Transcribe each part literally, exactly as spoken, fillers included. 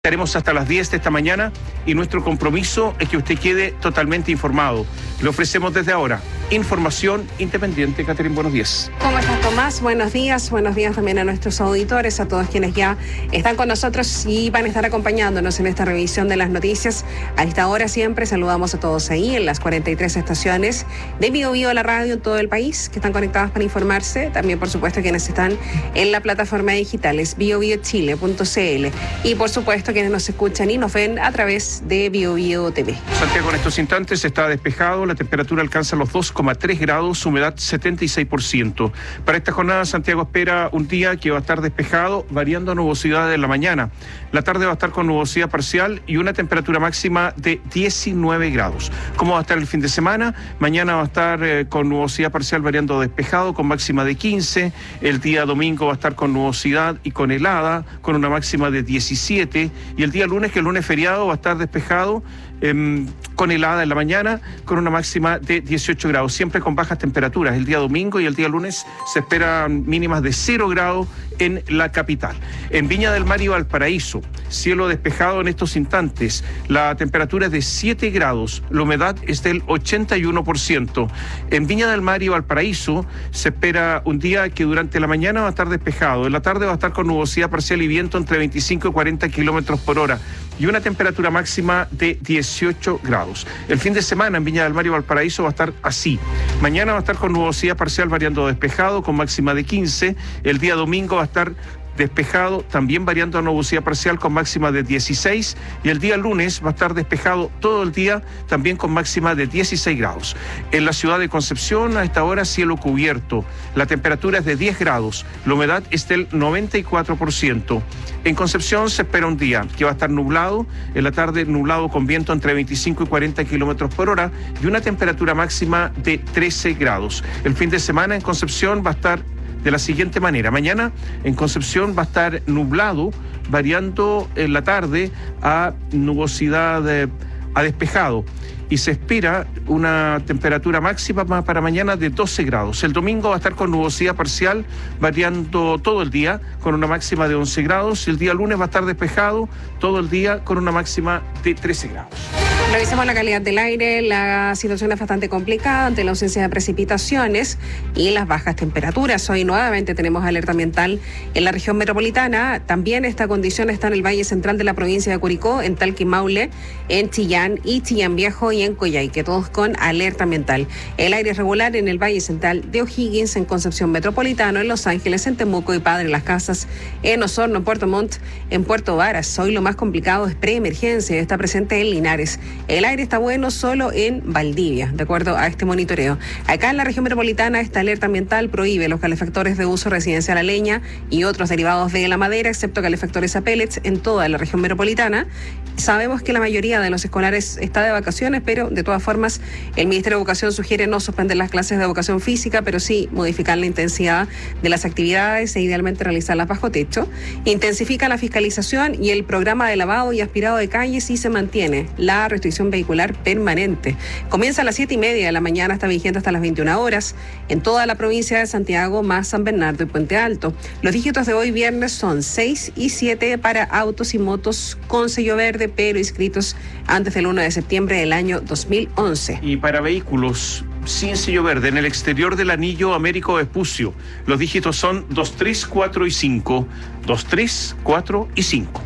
Estaremos hasta las diez de esta mañana y nuestro compromiso es que usted quede totalmente informado. Le ofrecemos desde ahora información independiente. Catherine, buenos días. ¿Cómo estás, Tomás? Buenos días. Buenos días también a nuestros auditores, a todos quienes ya están con nosotros y van a estar acompañándonos en esta revisión de las noticias. A esta hora siempre saludamos a todos ahí en las cuarenta y tres estaciones de Bio Bio, la radio en todo el país, que están conectadas para informarse. También, por supuesto, quienes están en la plataforma digital, es bio bio chile punto c l. Y, por supuesto, quienes nos escuchan y nos ven a través de Bio Bio T V. Santiago en estos instantes está despejado, la temperatura alcanza los dos coma tres grados, humedad setenta y seis por ciento. Para esta jornada Santiago espera un día que va a estar despejado, variando a nubosidad en la mañana. La tarde va a estar con nubosidad parcial y una temperatura máxima de diecinueve grados. ¿Cómo va a estar el fin de semana? Mañana va a estar eh, con nubosidad parcial variando a despejado con máxima de quince. El día domingo va a estar con nubosidad y con helada, con una máxima de diecisiete. Y el día lunes, que el lunes feriado, va a estar despejado, eh, con helada en la mañana, con una máxima de dieciocho grados, siempre con bajas temperaturas. El día domingo y el día lunes se esperan mínimas de cero grados en la capital. En Viña del Mar y Valparaíso, cielo despejado en estos instantes. La temperatura es de siete grados, la humedad es del ochenta y uno por ciento. En Viña del Mar y Valparaíso se espera un día que durante la mañana va a estar despejado, en la tarde va a estar con nubosidad parcial y viento entre veinticinco y cuarenta kilómetros por hora y una temperatura máxima de dieciocho grados. El fin de semana en Viña del Mar y Valparaíso va a estar así. Mañana va a estar con nubosidad parcial variando a despejado con máxima de quince. El día domingo va a estar despejado, también variando a nubosidad parcial con máxima de dieciséis, y el día lunes va a estar despejado todo el día, también con máxima de dieciséis grados. En la ciudad de Concepción, a esta hora, cielo cubierto. La temperatura es de diez grados, la humedad es del noventa y cuatro por ciento. En Concepción se espera un día que va a estar nublado, en la tarde nublado con viento entre veinticinco y cuarenta kilómetros por hora y una temperatura máxima de trece grados. El fin de semana en Concepción va a estar de la siguiente manera. Mañana en Concepción va a estar nublado, variando en la tarde a nubosidad eh, a despejado. Y se espera una temperatura máxima para mañana de doce grados. El domingo va a estar con nubosidad parcial, variando todo el día, con una máxima de once grados. El día lunes va a estar despejado todo el día, con una máxima de trece grados. Revisamos la calidad del aire. La situación es bastante complicada ante la ausencia de precipitaciones y las bajas temperaturas. Hoy nuevamente tenemos alerta ambiental en la región metropolitana. También esta condición está en el Valle Central de la provincia de Curicó, en Talca y Maule, en Chillán y Chillán Viejo y en Coyhaique, todos con alerta ambiental. El aire es regular en el Valle Central de O'Higgins, en Concepción Metropolitano, en Los Ángeles, en Temuco y Padre Las Casas, en Osorno, en Puerto Montt, en Puerto Varas. Hoy lo más complicado es preemergencia, está presente en Linares. El aire está bueno solo en Valdivia, de acuerdo a este monitoreo. Acá en la región metropolitana, esta alerta ambiental prohíbe los calefactores de uso residencial a leña y otros derivados de la madera, excepto calefactores a pellets, en toda la región metropolitana. Sabemos que la mayoría de los escolares está de vacaciones, pero de todas formas el Ministerio de Educación sugiere no suspender las clases de educación física, pero sí modificar la intensidad de las actividades e idealmente realizarlas bajo techo. Intensifica la fiscalización y el programa de lavado y aspirado de calles y se mantiene la restricción vehicular permanente. Comienza a las siete y media de la mañana, está vigente hasta las veintiuna horas en toda la provincia de Santiago, más San Bernardo y Puente Alto. Los dígitos de hoy viernes son seis y siete para autos y motos con sello verde, pero inscritos antes del uno de septiembre del año dos mil once. Y para vehículos sin sello verde en el exterior del anillo Américo Vespucio, los dígitos son dos, tres, cuatro y cinco. dos, tres, cuatro y cinco.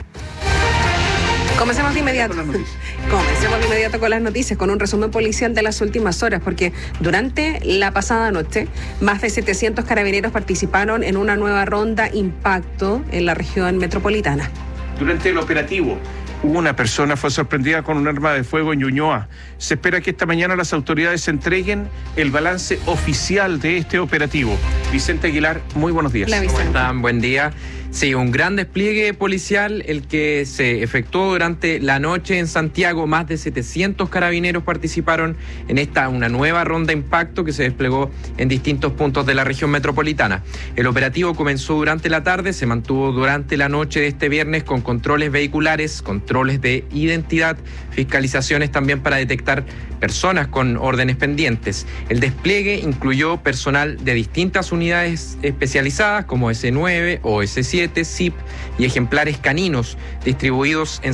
Comencemos de inmediato. Comencemos de inmediato con las noticias, con un resumen policial de las últimas horas, porque durante la pasada noche, más de setecientos carabineros participaron en una nueva ronda impacto en la región metropolitana. Durante el operativo, una persona fue sorprendida con un arma de fuego en Ñuñoa. Se espera que esta mañana las autoridades entreguen el balance oficial de este operativo. Vicente Aguilar, muy buenos días. ¿Cómo están? Buen día. Sí, un gran despliegue policial el que se efectuó durante la noche en Santiago. Más de setecientos carabineros participaron en esta una nueva ronda impacto que se desplegó en distintos puntos de la región metropolitana. El operativo comenzó durante la tarde, se mantuvo durante la noche de este viernes con controles vehiculares, controles de identidad, fiscalizaciones también para detectar personas con órdenes pendientes. El despliegue incluyó personal de distintas unidades especializadas como ese nueve o ese siete, siete, S I P y ejemplares caninos distribuidos en